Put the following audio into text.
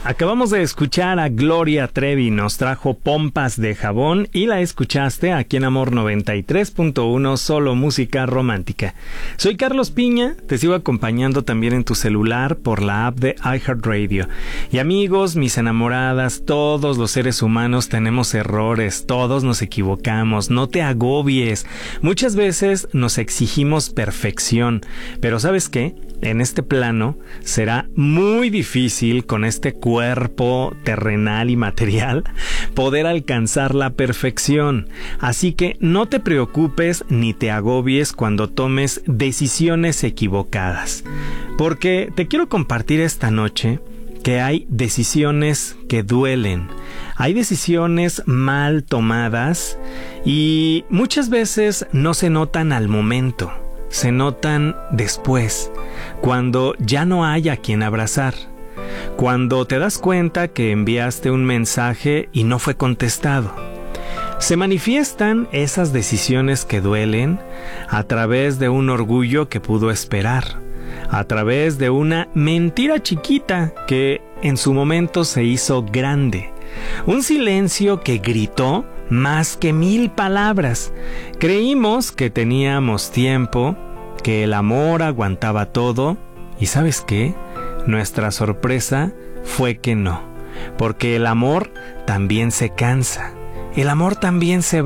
Acabamos de escuchar a Gloria Trevi, nos trajo Pompas de Jabón y la escuchaste aquí en Amor 93.1, solo música romántica. Soy Carlos Piña, te sigo acompañando también en tu celular por la app de iHeartRadio. Y amigos, mis enamoradas, todos los seres humanos tenemos errores, todos nos equivocamos, no te agobies. Muchas veces nos exigimos perfección, pero ¿sabes qué? En este plano será muy difícil con este cuerpo terrenal y material poder alcanzar la perfección. Así que no te preocupes ni te agobies cuando tomes decisiones equivocadas. Porque te quiero compartir esta noche que hay decisiones que duelen. Hay decisiones mal tomadas y muchas veces no se notan al momento. Se notan después, cuando ya no hay a quien abrazar, cuando te das cuenta que enviaste un mensaje y no fue contestado. Se manifiestan esas decisiones que duelen a través de un orgullo que pudo esperar, a través de una mentira chiquita que en su momento se hizo grande, un silencio que gritó más que 1000 palabras. Creímos que teníamos tiempo, que el amor aguantaba todo, y ¿sabes qué? Nuestra sorpresa fue que no, porque el amor también se cansa, el amor también se va.